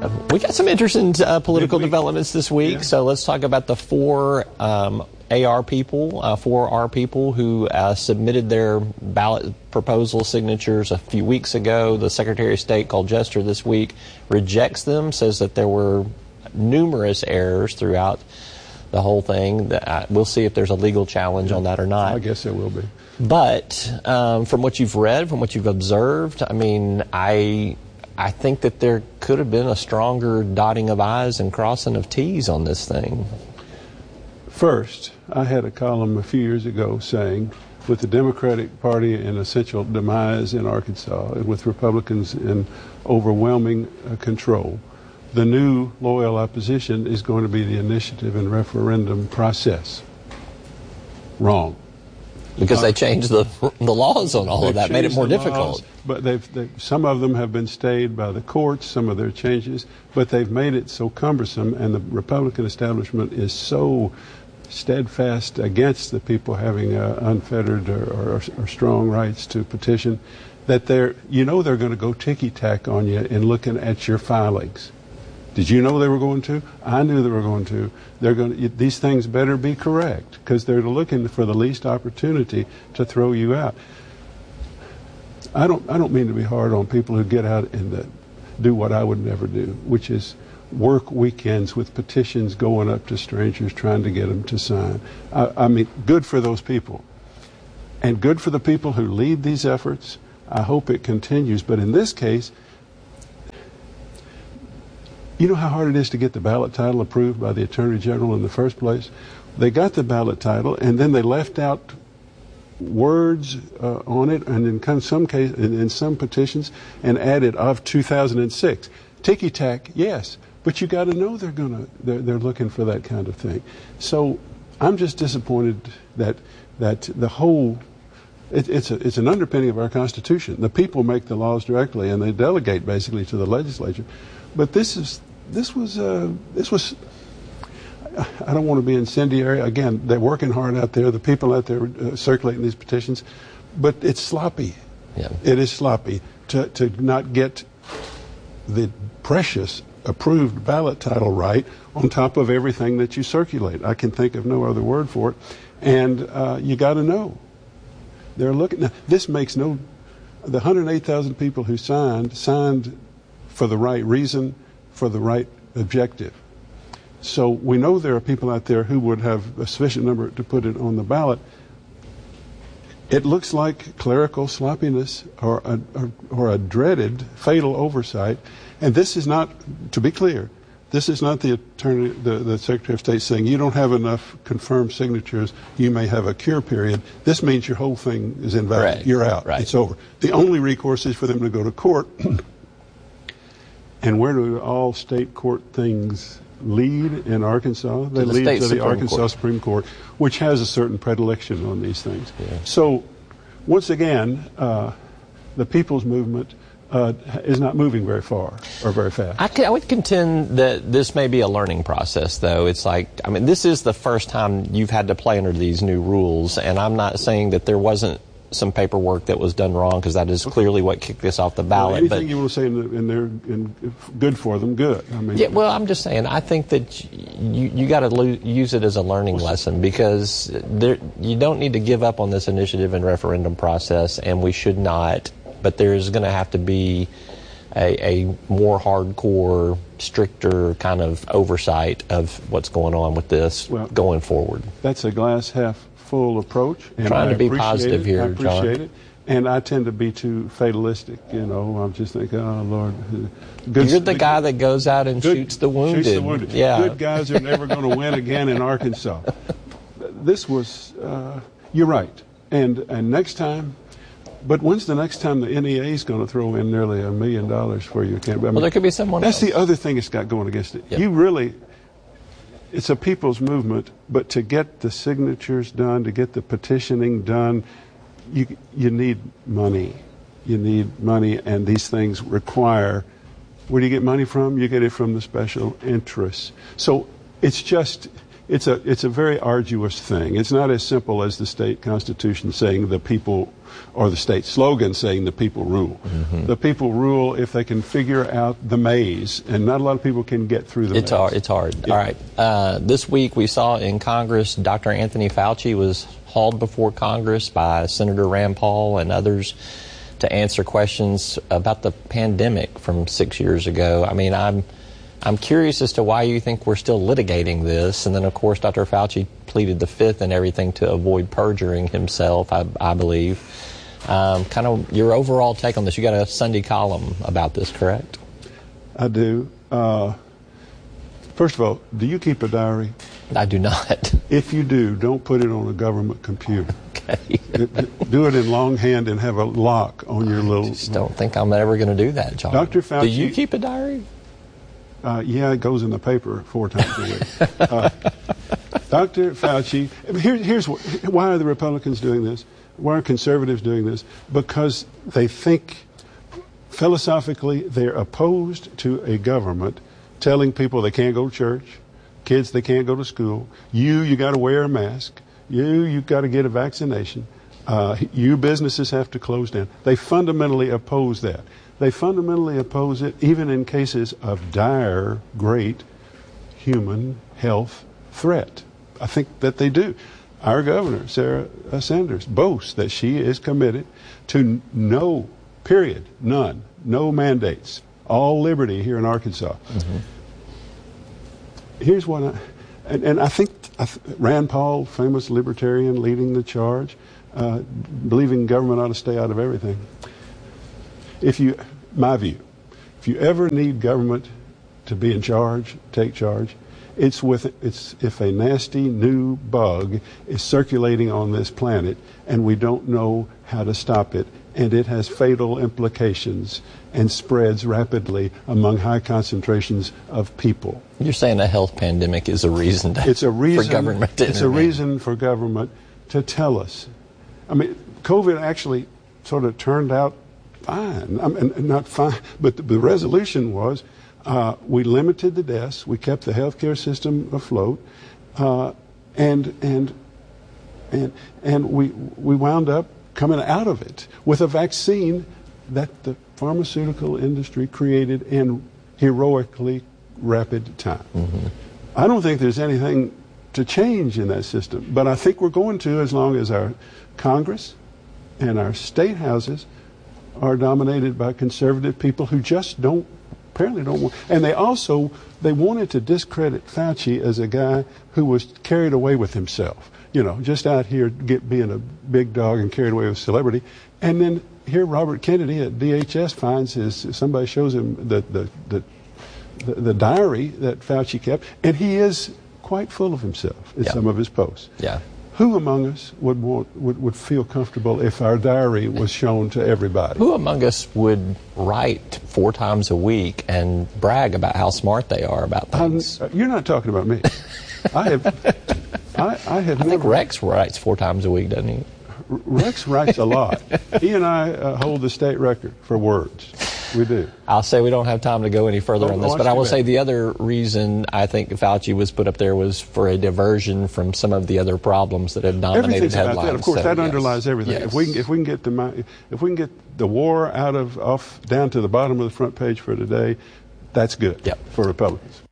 We got some interesting political developments this week, so let's talk about the four AR people, 4R people who submitted their ballot proposal signatures a few weeks ago. The Secretary of State called Jester this week, rejects them, says that there were numerous errors throughout the whole thing. We'll see if there's a legal challenge on that or not. I guess there will be. But from what you've read, from what you've observed, I mean, I think that there could have been a stronger dotting of I's and crossing of T's on this thing. First, I had a column a few years ago saying, with the Democratic Party in essential demise in Arkansas and with Republicans in overwhelming control, the new loyal opposition is going to be the initiative and referendum process. Wrong. Because they changed the laws on all of that, made it more difficult. But some of them have been stayed by the courts, some of their changes, but they've made it so cumbersome, and the Republican establishment is so steadfast against the people having unfettered or strong rights to petition that they're going to go ticky-tack on you in looking at your filings. Did you know they were going to? I knew they were going to. These things better be correct because they're looking for the least opportunity to throw you out. I don't mean to be hard on people who get out and do what I would never do, which is work weekends with petitions going up to strangers trying to get them to sign. I mean, good for those people. And good for the people who lead these efforts. I hope it continues. But in this case, you know how hard it is to get the ballot title approved by the Attorney General in the first place? They got the ballot title, and then they left out words on it, and in some petitions, and added of 2006. Ticky-tack, yes, but you got to know they're looking for that kind of thing. So I'm just disappointed that the whole it's an underpinning of our Constitution. The people make the laws directly, and they delegate basically to the legislature. But this was I don't want to be incendiary. Again, they're working hard out there. The people out there circulating these petitions, but it's sloppy. Yeah. It is sloppy to not get the precious approved ballot title right on top of everything that you circulate. I can think of no other word for it. And you got to know. They're looking. Now, this makes the 108,000 people who signed for the right reason, for the right objective. So we know there are people out there who would have a sufficient number to put it on the ballot. It looks like clerical sloppiness or a dreaded fatal oversight. And this is not, to be clear, this is not the Secretary of State saying you don't have enough confirmed signatures, you may have a cure period. This means your whole thing is invalid. Right. You're out. Right. It's over. The only recourse is for them to go to court. And where do all state court things lead in Arkansas? They lead to the Arkansas Supreme Court, which has a certain predilection on these things. Yeah. So, once again, the people's movement is not moving very far or very fast. I would contend that this may be a learning process, though. It's like, I mean, this is the first time you've had to play under these new rules, and I'm not saying that there wasn't some paperwork that was done wrong, because that is clearly what kicked this off the ballot. Well, anything you want to say in good for them, good. I mean, yeah, well, I'm just saying, I think that you got to use it as a learning lesson, because you don't need to give up on this initiative and referendum process, and we should not. But there's going to have to be a more hardcore, stricter kind of oversight of what's going on with this going forward. That's a glass half full approach. And trying to be positive here, John. I appreciate it. And I tend to be too fatalistic, you know. I'm just thinking, oh, Lord. You're the guy that goes out and shoots the wounded. Shoots the wounded. Yeah. Good guys are never going to win again in Arkansas. This was, you're right. And next time, but when's the next time the NEA is going to throw in nearly $1 million for you? Well, there could be someone else. That's the other thing it's got going against it. Yep. It's a people's movement, but to get the signatures done, to get the petitioning done, you need money. You need money, and these things require, where do you get money from? You get it from the special interests. So it's it's a very arduous thing. It's not as simple as the state constitution saying the people, or the state slogan saying the people rule. Mm-hmm. The people rule if they can figure out the maze, and not a lot of people can get through the maze. It's hard. Yeah. All right. This week we saw in Congress Dr. Anthony Fauci was hauled before Congress by Senator Rand Paul and others to answer questions about the pandemic from 6 years ago. I mean, I'm curious as to why you think we're still litigating this. And then, of course, Dr. Fauci pleaded the Fifth and everything to avoid perjuring himself, I believe. Kind of your overall take on this. You got a Sunday column about this, correct? I do. First of all, do you keep a diary? I do not. If you do, don't put it on a government computer. Okay. Do it in longhand and have a lock on your little... I just don't think I'm ever going to do that, John. Dr. Fauci... Do you keep a diary? Yeah, it goes in the paper 4 times a week. Dr. Fauci, here's why are the Republicans doing this? Why are conservatives doing this? Because they think philosophically they're opposed to a government telling people they can't go to church, kids they can't go to school, you got to wear a mask, you got to get a vaccination, you businesses have to close down. They fundamentally oppose that. They fundamentally oppose it even in cases of dire, great human health threat. I think that they do. Our governor, Sarah Sanders, boasts that she is committed to no, period, none, no mandates, all liberty here in Arkansas. Mm-hmm. Here's what I think Rand Paul, famous libertarian leading the charge, believing government ought to stay out of everything. My view, if you ever need government to be in charge, take charge, it's if a nasty new bug is circulating on this planet and we don't know how to stop it, and it has fatal implications and spreads rapidly among high concentrations of people. You're saying a health pandemic is a reason for government to intervene. It's a reason for government to tell us. I mean, COVID actually sort of turned out fine. I mean, not fine, but the resolution was we limited the deaths, we kept the healthcare system afloat, and we wound up coming out of it with a vaccine that the pharmaceutical industry created in heroically rapid time. Mm-hmm. I don't think there's anything to change in that system, but I think we're going to, as long as our Congress and our state houses are dominated by conservative people who just apparently don't want. And they wanted to discredit Fauci as a guy who was carried away with himself. You know, just out here being a big dog and carried away with celebrity. And then here Robert Kennedy at DHS finds somebody shows him the diary that Fauci kept, and he is quite full of himself in some of his posts. Yeah. Who among us would feel comfortable if our diary was shown to everybody? Who among us would write 4 times a week and brag about how smart they are about things? You're not talking about me. I think Rex writes 4 times a week, doesn't he? Rex writes a lot. He and I hold the state record for words. We do. I'll say we don't have time to go any further on this, but I will say the other reason I think Fauci was put up there was for a diversion from some of the other problems that have dominated headlines. About that. Of course, that underlies everything. Yes. If we can get the war down to the bottom of the front page for today, that's good for Republicans.